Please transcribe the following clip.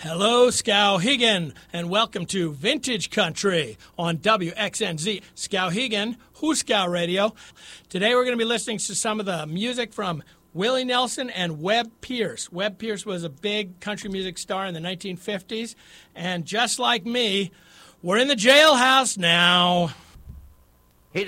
Hello, Skowhegan, and welcome to Vintage Country on WXNZ. Skowhegan, Hooskow Radio. Today we're going to be listening to some of the music from Willie Nelson and Webb Pierce. Webb Pierce was a big country music star in the 1950s, and just like me, we're in the jailhouse now.